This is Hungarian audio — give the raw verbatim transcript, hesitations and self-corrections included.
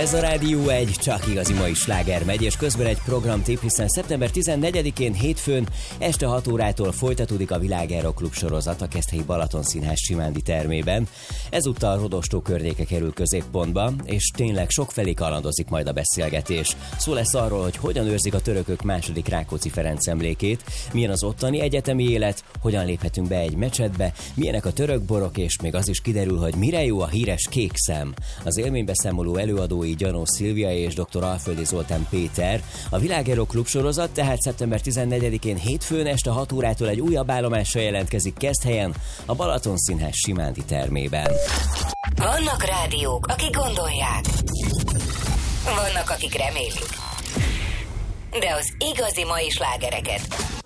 Ez a Rádió egy, csak igazi mai sláger megy, és közben egy programtipp, hiszen szeptember tizennegyedikén hétfőn este hat órától folytatódik a Világ Aeroklub sorozat a Keszthelyi Balaton Színház Simándi termében. Ezúttal Rodostó környéke kerül középpontba, és tényleg sokfelé kalandozik majd a beszélgetés. Szó lesz arról, hogy hogyan őrzik a törökök második Rákóczi Ferenc emlékét, milyen az ottani egyetemi élet, hogyan léphetünk be egy mecsetbe, milyenek a török borok, és még az is kiderül, hogy mire jó a híres kék szem. Az élménybeszámoló előadói Gyanó Szilvia és dr. Alföldi Zoltán Péter. A Világ Aeroklub sorozat tehát szeptember tizennegyedikén hétfőn este hat órától egy újabb állomással jelentkezik Keszthelyen, a Balaton Színház Simándi termében. Vannak rádiók, akik gondolják. Vannak, akik remélik. De az igazi mai slágereket